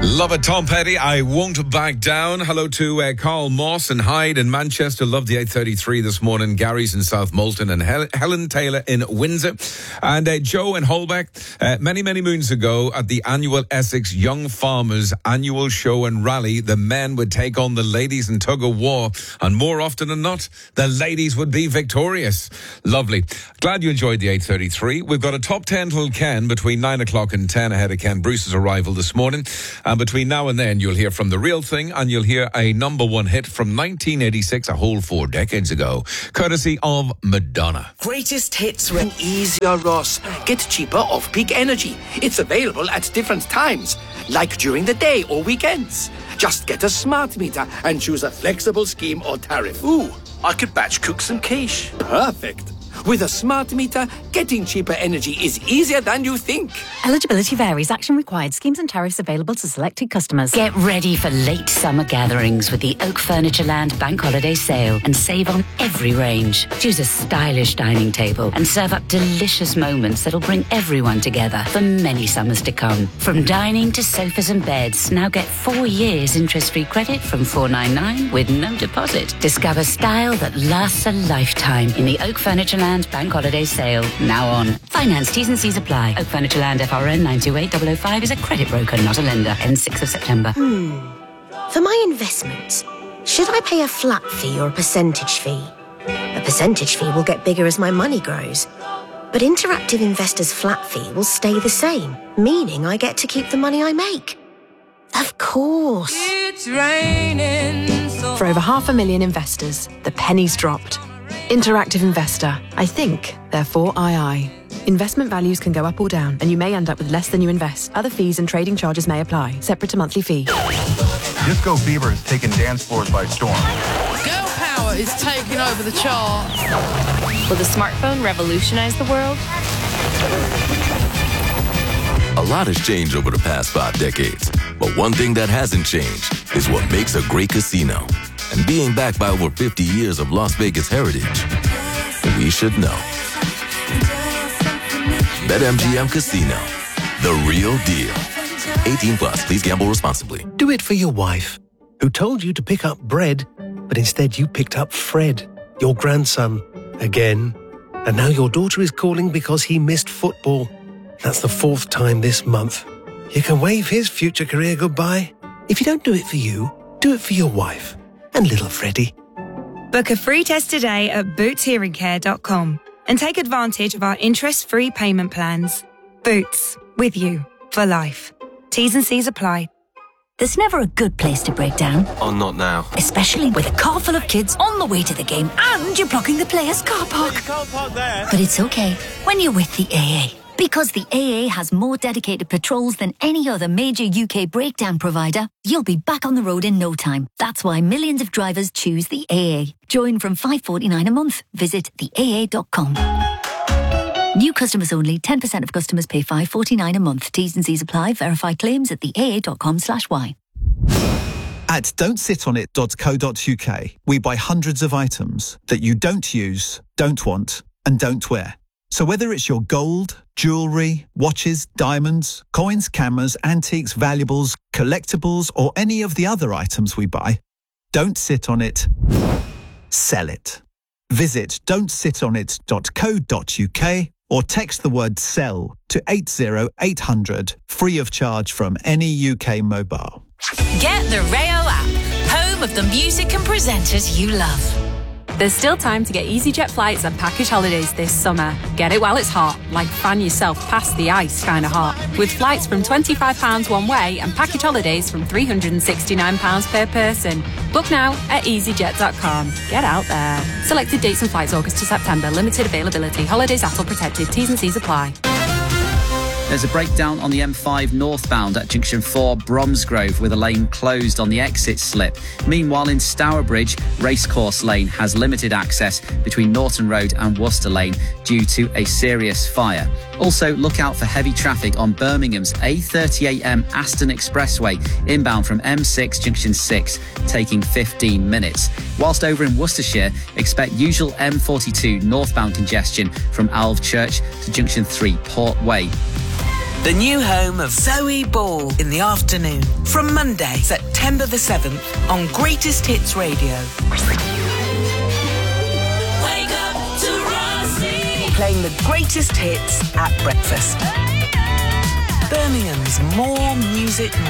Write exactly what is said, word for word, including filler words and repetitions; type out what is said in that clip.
Love it, Tom Petty. I won't back down. Hello to uh, Carl Moss and Hyde in Manchester. Love the eight thirty-three this morning. Gary's in South Molton and Hel- Helen Taylor in Windsor. And uh, Joe in Holbeck. Uh, many, many moons ago at the annual Essex Young Farmers annual show and rally, the men would take on the ladies in tug of war. And more often than not, the ladies would be victorious. Lovely. Glad you enjoyed the eight thirty-three. We've got a top ten till Ken between nine o'clock and ten ahead of Ken Bruce's arrival this morning. And between now and then, you'll hear from The Real Thing and you'll hear a number one hit from nineteen eighty-six, a whole four decades ago, courtesy of Madonna. Greatest hits when easier, Ross. Get cheaper off-peak energy. It's available at different times, like during the day or weekends. Just get a smart meter and choose a flexible scheme or tariff. Ooh, I could batch cook some quiche. Perfect. With a smart meter, getting cheaper energy is easier than you think. Eligibility varies. Action required. Schemes and tariffs available to selected customers. Get ready for late summer gatherings with the Oak Furniture Land Bank Holiday Sale and save on every range. Choose a stylish dining table and serve up delicious moments that'll bring everyone together for many summers to come. From dining to sofas and beds, now get four years interest-free credit from four ninety-nine with no deposit. Discover style that lasts a lifetime in the Oak Furniture Land Bank Holiday Sale, now on. Finance T's and C's apply. Oak Furniture Land F R N nine two eight double oh five is a credit broker, not a lender. Ends sixth of September. Hmm. For my investments, should I pay a flat fee or a percentage fee? A percentage fee will get bigger as my money grows. But Interactive Investor's flat fee will stay the same, meaning I get to keep the money I make. Of course. It's raining so For over half a million investors, the penny's dropped. Interactive Investor. I think, therefore I I. Investment values can go up or down, and you may end up with less than you invest. Other fees and trading charges may apply, separate to monthly fee. Disco fever has taken dance floors by storm. Girl power is taking over the charts. Will the smartphone revolutionize the world? A lot has changed over the past five decades, but one thing that hasn't changed is what makes a great casino. And being backed by over fifty years of Las Vegas heritage, we should know. BetMGM Casino, the real deal. eighteen plus, please gamble responsibly. Do it for your wife, who told you to pick up bread, but instead you picked up Fred, your grandson, again. And now your daughter is calling because he missed football. That's the fourth time this month. You can wave his future career goodbye. If you don't do it for you, do it for your wife. And little Freddie. Book a free test today at boots hearing care dot com and take advantage of our interest-free payment plans. Boots, with you for life. T's and C's apply. There's never a good place to break down. Oh, not now. Especially with a car full of kids on the way to the game and you're blocking the players' car park. Car park there. But it's okay when you're with the A A. Because the A A has more dedicated patrols than any other major U K breakdown provider, you'll be back on the road in no time. That's why millions of drivers choose the A A. Join from five forty-nine a month. Visit the A A dot com. New customers only. ten percent of customers pay five forty-nine a month. T's and C's apply. Verify claims at the A A dot com slash Y. At don't sit on it dot co dot U K, we buy hundreds of items that you don't use, don't want, and don't wear. So whether it's your gold, jewellery, watches, diamonds, coins, cameras, antiques, valuables, collectibles, or any of the other items we buy, don't sit on it, sell it. Visit don't sit on it dot co dot U K or text the word SELL to eight zero eight hundred, free of charge from any U K mobile. Get the Rayo app, home of the music and presenters you love. There's still time to get EasyJet flights and package holidays this summer. Get it while it's hot, like fan yourself past the ice kind of hot. With flights from twenty-five pounds one way and package holidays from three hundred sixty-nine pounds per person. Book now at easyjet dot com. Get out there. Selected dates and flights August to September. Limited availability. Holidays A T L protected. T's and C's apply. There's a breakdown on the M five northbound at junction four Bromsgrove with a lane closed on the exit slip. Meanwhile, in Stourbridge, Racecourse Lane has limited access between Norton Road and Worcester Lane due to a serious fire. Also, look out for heavy traffic on Birmingham's A thirty A M Aston Expressway inbound from M six junction six, taking fifteen minutes. Whilst over in Worcestershire, expect usual M forty-two northbound congestion from Alvechurch to junction three Port Way. the new home of Zoe Ball in the afternoon. From Monday, September the seventh, on Greatest Hits Radio. Wake up to Rossi. Playing the greatest hits at breakfast. Birmingham's More Music